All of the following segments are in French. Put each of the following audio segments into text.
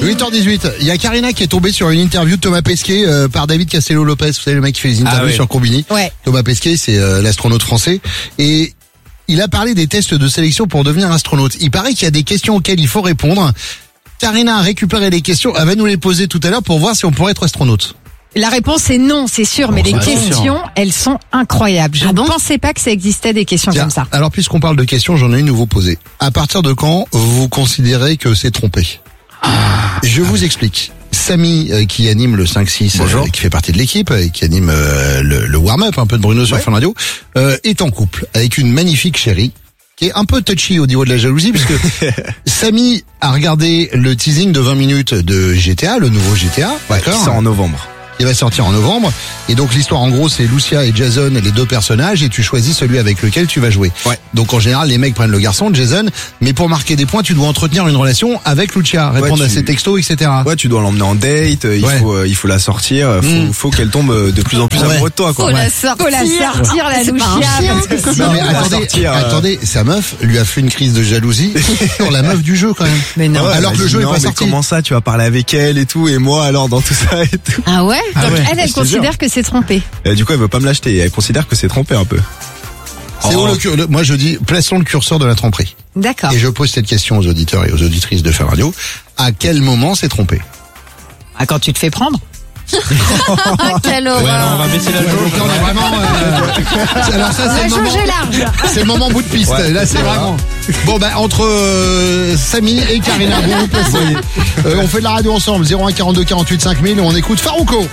8h18, il y a Karina qui est tombée sur une interview de Thomas Pesquet par David Castello-Lopez. Vous savez, le mec qui fait les interviews sur Combini. Ouais. Thomas Pesquet, c'est l'astronaute français. Et il a parlé des tests de sélection pour devenir astronaute. Il paraît qu'il y a des questions auxquelles il faut répondre. Karina a récupéré les questions, elle va nous les poser tout à l'heure pour voir si on pourrait être astronaute. La réponse est non, c'est sûr, mais les questions, elles sont incroyables. Je ne pensais pas que ça existait des questions comme ça. Alors, puisqu'on parle de questions, j'en ai une à vous poser. À partir de quand vous considérez que c'est trompé? Je vous explique. Samy, qui anime le 5-6, qui fait partie de l'équipe, et qui anime le warm-up un peu de Bruno sur Fun Radio, est en couple avec une magnifique chérie qui est un peu touchy au niveau de la jalousie, puisque Samy a regardé le teasing de 20 minutes de GTA, le nouveau GTA, qui sort en novembre. Il va sortir en novembre. Et donc l'histoire en gros c'est Lucia et Jason, les deux personnages, et tu choisis celui avec lequel tu vas jouer. Ouais. Donc en général les mecs prennent le garçon, Jason, mais pour marquer des points tu dois entretenir une relation avec Lucia, répondre à ses textos, etc. Ouais, tu dois l'emmener en date, il faut la sortir, faut qu'elle tombe de plus en plus amoureuse de toi, quoi. Faut la sortir la Lucia. Non mais attendez, sa meuf lui a fait une crise de jalousie sur la meuf du jeu quand même. Mais non. Alors que le jeu est pas sorti. Comment ça, tu vas parler avec elle et tout, et moi alors dans tout ça et tout. Ah ouais? Donc elle considère que c'est trompé. Et du coup, elle veut pas me l'acheter. Elle considère que c'est trompé un peu. C'est où moi je dis, plaçons le curseur de la tromperie. D'accord. Et je pose cette question aux auditeurs et aux auditrices de Fun Radio. À quel moment c'est trompé? Ah, quand tu te fais prendre? Quelle horreur. Ouais, alors on va baisser la jauge. On est vraiment, alors ça, c'est la jauge est large. C'est le moment bout de piste. Ouais, là, c'est vraiment. Bon, entre Samy et Karina, vous vous placez. On fait de la radio ensemble. 01 42 48 5000. On écoute Farouko.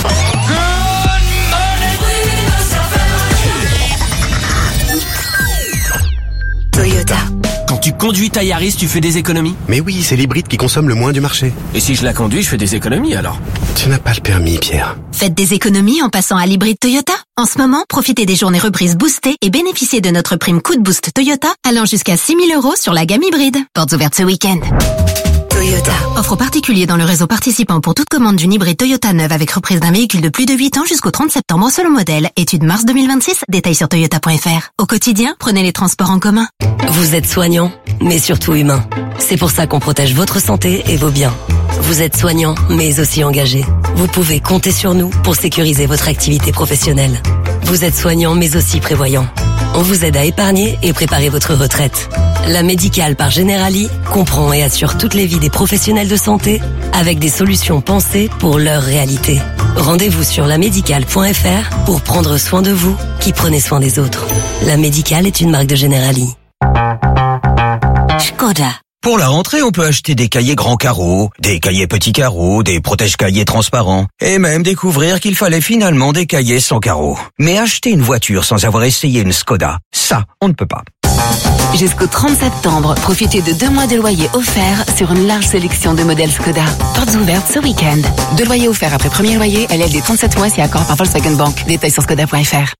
Toyota. Quand tu conduis ta Yaris, tu fais des économies? Mais oui, c'est l'hybride qui consomme le moins du marché. Et si je la conduis, je fais des économies alors? Tu n'as pas le permis, Pierre. Faites des économies en passant à l'hybride Toyota. En ce moment, profitez des journées reprises boostées et bénéficiez de notre prime coup de boost Toyota allant jusqu'à 6 000 € sur la gamme hybride. Portes ouvertes ce week-end. Toyota. Offre particulier dans le réseau participant pour toute commande d'une hybride Toyota neuve avec reprise d'un véhicule de plus de 8 ans jusqu'au 30 septembre selon modèle. Étude mars 2026, détails sur toyota.fr. Au quotidien, prenez les transports en commun. Vous êtes soignant, mais surtout humain. C'est pour ça qu'on protège votre santé et vos biens. Vous êtes soignant, mais aussi engagé. Vous pouvez compter sur nous pour sécuriser votre activité professionnelle. Vous êtes soignant, mais aussi prévoyant. On vous aide à épargner et préparer votre retraite. La Médicale par Generali comprend et assure toutes les vies des professionnels de santé avec des solutions pensées pour leur réalité. Rendez-vous sur lamédicale.fr pour prendre soin de vous qui prenez soin des autres. La Médicale est une marque de Generali. Škoda. Pour la rentrée, on peut acheter des cahiers grands carreaux, des cahiers petits carreaux, des protège-cahiers transparents, et même découvrir qu'il fallait finalement des cahiers sans carreaux. Mais acheter une voiture sans avoir essayé une Škoda, ça, on ne peut pas. Jusqu'au 30 septembre, profitez de 2 mois de loyer offerts sur une large sélection de modèles Škoda. Portes ouvertes ce week-end. 2 loyers offerts après premier loyer, LLD 37 mois si accord par Volkswagen Bank. Détails sur Škoda.fr.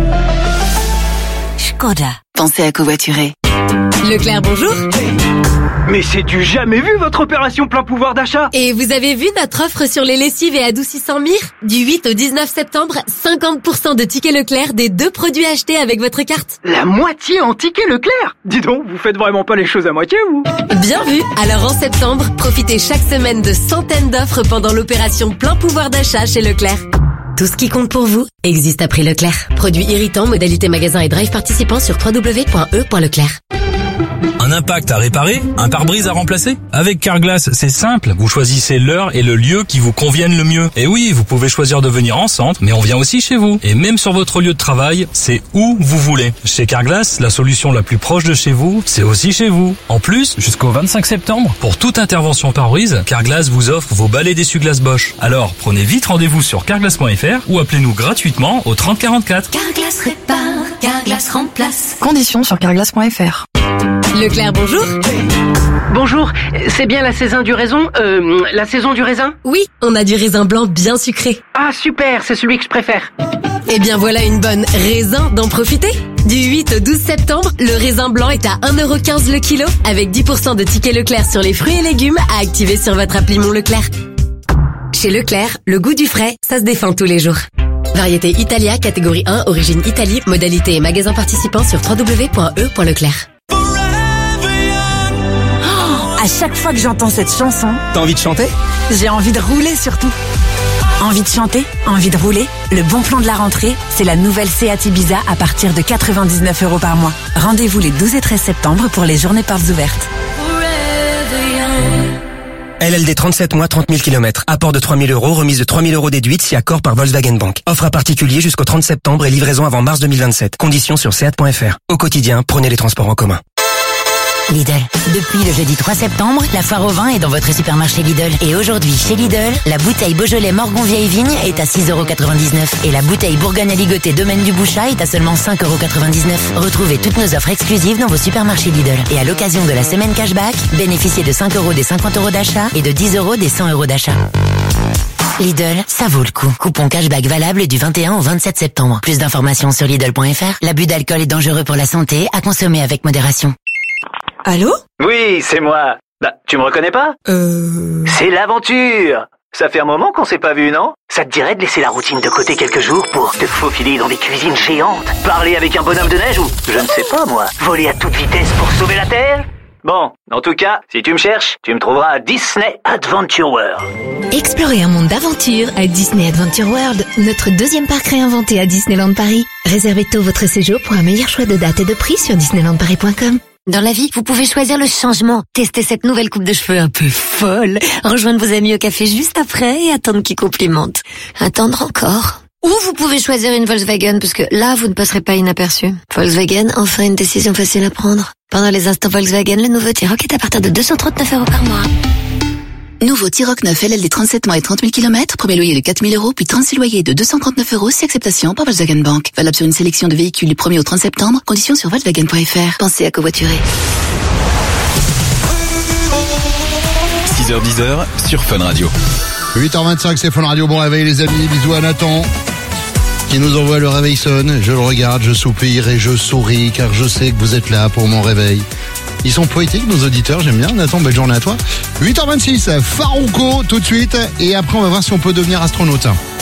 Škoda. Pensez à covoiturer. Leclerc, bonjour. Mais c'est du jamais vu votre opération plein pouvoir d'achat. Et vous avez vu notre offre sur les lessives et adoucissants Mire? Du 8 au 19 septembre, 50% de tickets Leclerc des 2 produits achetés avec votre carte. La moitié en tickets Leclerc. Dis donc, vous faites vraiment pas les choses à moitié, vous. Bien vu. Alors en septembre, profitez chaque semaine de centaines d'offres pendant l'opération plein pouvoir d'achat chez Leclerc. Tout ce qui compte pour vous existe à prix Leclerc. Produits irritants, modalité magasin et drive participants sur www.e.leclerc. Un impact à réparer? Un pare-brise à remplacer? Avec Carglass, c'est simple. Vous choisissez l'heure et le lieu qui vous conviennent le mieux. Et oui, vous pouvez choisir de venir en centre, mais on vient aussi chez vous. Et même sur votre lieu de travail, c'est où vous voulez. Chez Carglass, la solution la plus proche de chez vous, c'est aussi chez vous. En plus, jusqu'au 25 septembre, pour toute intervention pare-brise, Carglass vous offre vos balais d'essuie-glace Bosch. Alors, prenez vite rendez-vous sur carglass.fr ou appelez-nous gratuitement au 30 44. Carglass répare, Carglass remplace. Conditions sur carglass.fr. Leclerc, bonjour. Bonjour, c'est bien la saison du raisin la saison du raisin? Oui, on a du raisin blanc bien sucré. Ah super, c'est celui que je préfère. Eh bien voilà une bonne raison d'en profiter. Du 8 au 12 septembre, le raisin blanc est à 1,15 € le kilo, avec 10% de tickets Leclerc sur les fruits et légumes à activer sur votre appli Mon Leclerc. Chez Leclerc, le goût du frais, ça se défend tous les jours. Variété Italia, catégorie 1, origine Italie, modalité et magasin participant sur www.e.leclerc. À chaque fois que j'entends cette chanson, T'as envie de chanter? j'ai envie de rouler surtout. Envie de chanter? Envie de rouler? Le bon plan de la rentrée, c'est la nouvelle Seat Ibiza à partir de 99 € par mois. Rendez-vous les 12 et 13 septembre pour les journées portes ouvertes. LLD 37 mois, 30 000 km. Apport de 3 000 €, remise de 3 000 € déduite si accord par Volkswagen Bank. Offre à particulier jusqu'au 30 septembre et livraison avant mars 2027. Conditions sur seat.fr. Au quotidien, prenez les transports en commun. Lidl. Depuis le jeudi 3 septembre, la foire au vin est dans votre supermarché Lidl. Et aujourd'hui, chez Lidl, la bouteille Beaujolais Morgon Vieille Vigne est à 6,99 € et la bouteille Bourgogne Aligoté Domaine du Bouchat est à seulement 5,99 €. Retrouvez toutes nos offres exclusives dans vos supermarchés Lidl. Et à l'occasion de la semaine cashback, bénéficiez de 5 € des 50 € d'achat et de 10 € des 100 € d'achat. Lidl, ça vaut le coup. Coupon cashback valable du 21 au 27 septembre. Plus d'informations sur Lidl.fr. L'abus d'alcool est dangereux pour la santé, à consommer avec modération. Allô? Oui, c'est moi. Bah, tu me reconnais pas? C'est l'aventure. Ça fait un moment qu'on s'est pas vu, non? Ça te dirait de laisser la routine de côté quelques jours pour te faufiler dans des cuisines géantes, parler avec un bonhomme de neige ou, je ne sais pas moi, voler à toute vitesse pour sauver la Terre? Bon, en tout cas, si tu me cherches, tu me trouveras à Disney Adventure World. Explorez un monde d'aventure à Disney Adventure World, notre deuxième parc réinventé à Disneyland Paris. Réservez tôt votre séjour pour un meilleur choix de date et de prix sur disneylandparis.com. Dans la vie, vous pouvez choisir le changement. Tester cette nouvelle coupe de cheveux un peu folle. Rejoindre vos amis au café juste après et attendre qu'ils complimentent. Attendre encore. Ou vous pouvez choisir une Volkswagen parce que là, vous ne passerez pas inaperçu. Volkswagen, enfin une décision facile à prendre. Pendant les instants Volkswagen, le nouveau T-Roc est à partir de 239 € par mois. Nouveau T-Roc 9 LLD 37 mois et 30 000 km, premier loyer de 4 000 €, puis 36 loyers de 239 € si acceptation par Volkswagen Bank. Valable sur une sélection de véhicules du 1er au 30 septembre, conditions sur Volkswagen.fr. Pensez à covoiturer. 6h-10h sur Fun Radio. 8h25, c'est Fun Radio. Bon réveil les amis, bisous à Nathan qui nous envoie le réveil sonne. Je le regarde, je soupire et je souris car je sais que vous êtes là pour mon réveil. Ils sont poétiques nos auditeurs, j'aime bien. Nathan, belle journée à toi. 8h26, Farouko tout de suite et après on va voir si on peut devenir astronaute.